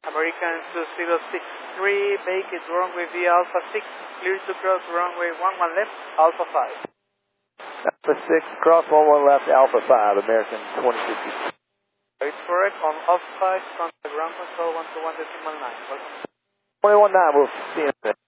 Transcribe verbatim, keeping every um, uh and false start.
American two zero six three, make it runway V Alpha six, clear to cross runway one one left, Alpha five. Alpha six, cross one one left, Alpha five, American twenty fifty. It's correct, on Alpha five, contact ground control one two one decimal nine. Welcome. twenty-one nine, we'll see you in a minute.